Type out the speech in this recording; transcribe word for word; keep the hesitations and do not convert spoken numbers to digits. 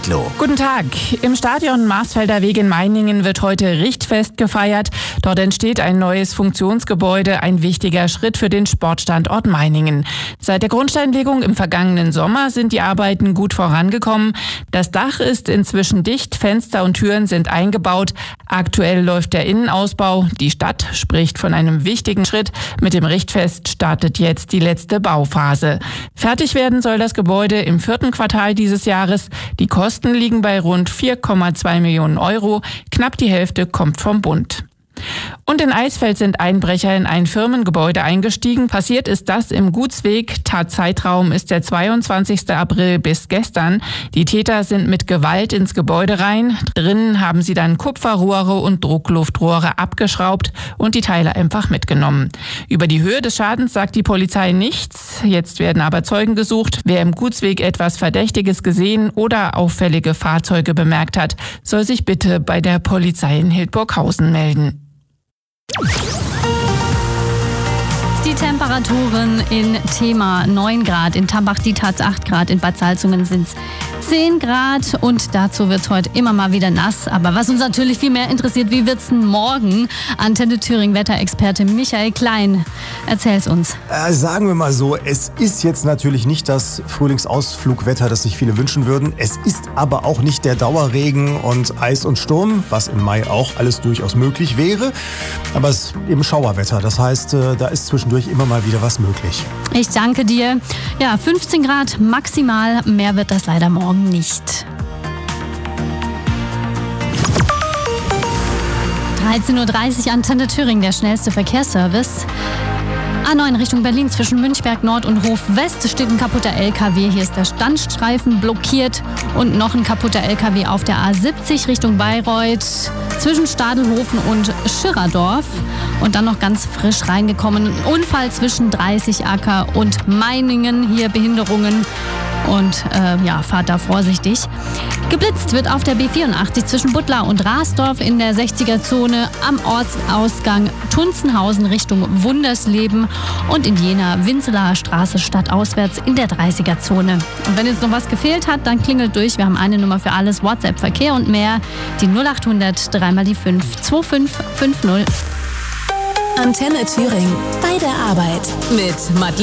Zietlow. Guten Tag. Im Stadion Marsfelder Weg in Meiningen wird heute Richtfest gefeiert. Dort entsteht ein neues Funktionsgebäude, ein wichtiger Schritt für den Sportstandort Meiningen. Seit der Grundsteinlegung im vergangenen Sommer sind die Arbeiten gut vorangekommen. Das Dach ist inzwischen dicht, Fenster und Türen sind eingebaut. Aktuell läuft der Innenausbau. Die Stadt spricht von einem wichtigen Schritt. Mit dem Richtfest startet jetzt die letzte Bauphase. Fertig werden soll das Gebäude im vierten Quartal dieses Jahres. Die Kosten liegen bei rund vier Komma zwei Millionen Euro. Knapp die Hälfte kommt vom Bund. Und in Eisfeld sind Einbrecher in ein Firmengebäude eingestiegen. Passiert ist das im Gutsweg. Tatzeitraum ist der zweiundzwanzigsten April bis gestern. Die Täter sind mit Gewalt ins Gebäude rein. Drinnen haben sie dann Kupferrohre und Druckluftrohre abgeschraubt und die Teile einfach mitgenommen. Über die Höhe des Schadens sagt die Polizei nichts. Jetzt werden aber Zeugen gesucht. Wer im Gutsweg etwas Verdächtiges gesehen oder auffällige Fahrzeuge bemerkt hat, soll sich bitte bei der Polizei in Hildburghausen melden. Die Temperaturen in Thema neun Grad, in Tambach-Dietharz acht Grad, in Bad Salzungen sind es zehn Grad und dazu wird es heute immer mal wieder nass. Aber was uns natürlich viel mehr interessiert, wie wird es denn morgen? Antenne Thüringen Wetterexperte Michael Klein, erzähl's uns. Äh, sagen wir mal so, es ist jetzt natürlich nicht das Frühlingsausflugwetter, das sich viele wünschen würden. Es ist aber auch nicht der Dauerregen und Eis und Sturm, was im Mai auch alles durchaus möglich wäre. Aber es ist eben Schauerwetter, das heißt, äh, da ist zwischendurch immer mal wieder was möglich. Ich danke dir. Ja, fünfzehn Grad maximal, mehr wird das leider morgen nicht. dreizehn Uhr dreißig Antenne Thüringen, der schnellste Verkehrsservice. A neun Richtung Berlin zwischen Münchberg Nord und Hof West steht ein kaputter L K W. Hier ist der Standstreifen blockiert und noch ein kaputter L K W auf der A siebzig Richtung Bayreuth zwischen Stadelhofen und Schirradorf. Und dann noch ganz frisch reingekommen, ein Unfall zwischen dreißig Acker und Meiningen. Hier Behinderungen und äh, ja, fahrt da vorsichtig. Geblitzt wird auf der B vierundachtzig zwischen Buttlar und Rasdorf in der sechziger-Zone am Ortsausgang Tunzenhausen Richtung Wundersleben und in Jena Winzelaer Straße stadtauswärts in der dreißiger-Zone. Und wenn jetzt noch was gefehlt hat, dann klingelt durch. Wir haben eine Nummer für alles, WhatsApp, Verkehr und mehr. Die null acht hundert dreimal die fünf zwei fünf fünf null. Antenne Thüringen. Bei der Arbeit. Mit Madeleine.